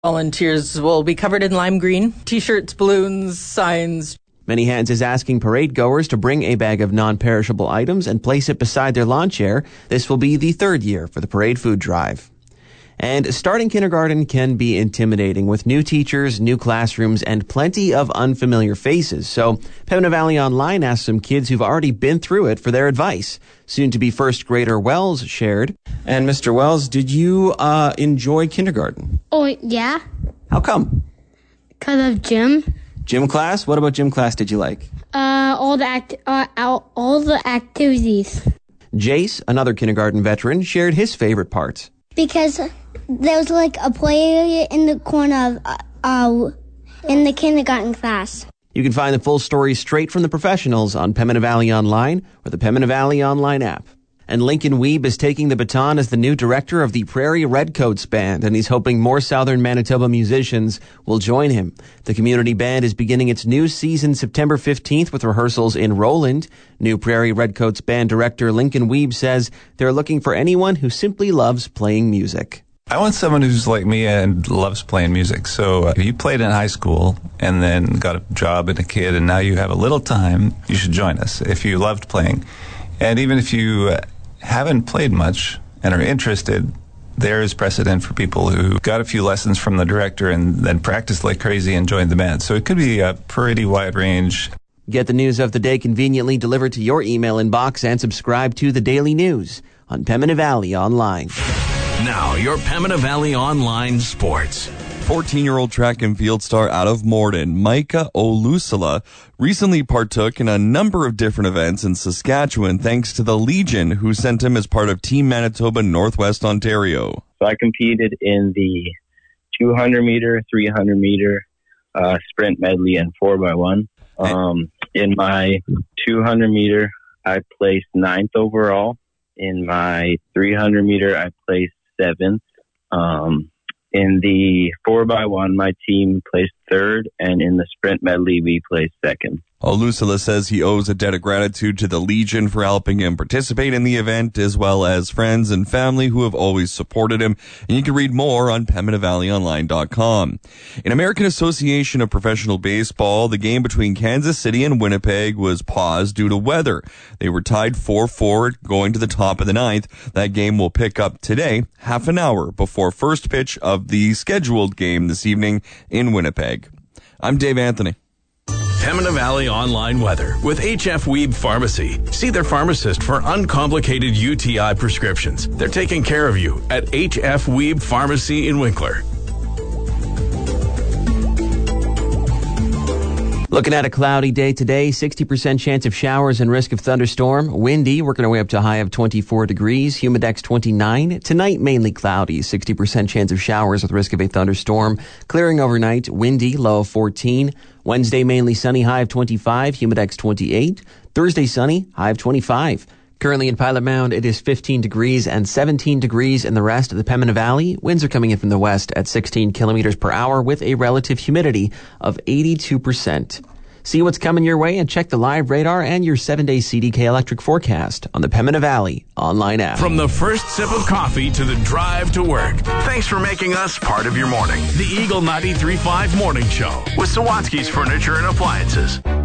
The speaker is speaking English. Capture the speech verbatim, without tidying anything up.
Volunteers will be covered in lime green. T-shirts, balloons, signs. Many Hands is asking parade goers to bring a bag of non-perishable items and place it beside their lawn chair. This will be the third year for the parade food drive. And starting kindergarten can be intimidating with new teachers, new classrooms, and plenty of unfamiliar faces. So Pembina Valley Online asked some kids who've already been through it for their advice. Soon-to-be first grader Wells shared. And Mister Wells, did you uh, enjoy kindergarten? Oh, yeah. How come? Because of gym. Gym class? What about gym class did you like? Uh, all the act- uh, all, all the activities. Jace, another kindergarten veteran, shared his favorite parts. Because there was like a play area in the corner of, uh, uh, in the kindergarten class. You can find the full story straight from the professionals on Pembina Valley Online or the Pembina Valley Online app. And Lincoln Wiebe is taking the baton as the new director of the Prairie Redcoats Band, and he's hoping more southern Manitoba musicians will join him. The community band is beginning its new season September fifteenth with rehearsals in Roland. New Prairie Redcoats Band director Lincoln Wiebe says they're looking for anyone who simply loves playing music. I want someone who's like me and loves playing music. So uh, if you played in high school and then got a job and a kid and now you have a little time, you should join us if you loved playing. And even if you uh, haven't played much and are interested, there is precedent for people who got a few lessons from the director and then practiced like crazy and joined the band. So it could be a pretty wide range. Get the news of the day conveniently delivered to your email inbox and subscribe to the Daily News on Pembina Valley Online. Now, your Pembina Valley Online Sports. fourteen-year-old track and field star out of Morden, Micah Olusala, recently partook in a number of different events in Saskatchewan thanks to the Legion, who sent him as part of Team Manitoba Northwest Ontario. So I competed in the two hundred meter, three hundred meter, uh, sprint medley, and four by one. Um, in my two hundred meter, I placed ninth overall. In my three hundred meter, I placed seventh. Um, in the four by one, my team placed third, and in the sprint medley, we placed second. Olusala says he owes a debt of gratitude to the Legion for helping him participate in the event, as well as friends and family who have always supported him. And you can read more on Pembina Valley Online dot com. In American Association of Professional Baseball, the game between Kansas City and Winnipeg was paused due to weather. They were tied four four going to the top of the ninth. That game will pick up today, half an hour before first pitch of the scheduled game this evening in Winnipeg. I'm Dave Anthony. Pembina Valley Online Weather with H F Wiebe Pharmacy. See their pharmacist for uncomplicated U T I prescriptions. They're taking care of you at H F Wiebe Pharmacy in Winkler. Looking at a cloudy day today, sixty percent chance of showers and risk of thunderstorm. Windy, working our way up to a high of twenty-four degrees. Humidex twenty-nine. Tonight, mainly cloudy, sixty percent chance of showers with risk of a thunderstorm. Clearing overnight, windy, low of fourteen. Wednesday, mainly sunny, high of twenty-five. Humidex twenty-eight. Thursday, sunny, high of twenty-five. Currently in Pilot Mound, it is fifteen degrees and seventeen degrees in the rest of the Pembina Valley. Winds are coming in from the west at sixteen kilometers per hour with a relative humidity of eighty-two percent. See what's coming your way and check the live radar and your seven-day C D K electric forecast on the Pembina Valley Online app. From the first sip of coffee to the drive to work, thanks for making us part of your morning. The Eagle ninety-three point five Morning Show with Sawatsky's Furniture and Appliances.